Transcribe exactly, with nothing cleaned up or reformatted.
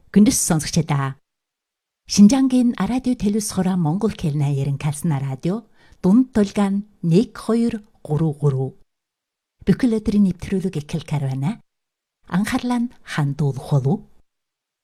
Күндс сонсогчдаа. Шинжангийн радио телевизхора Монгол хэлний ярин калсна радио дунд тулгаан нэг хоёр гурав гурав. Бүхэл өдрийн нэвтрүүлэг эхэл карвана. Анхаарлаа хандуулах болов.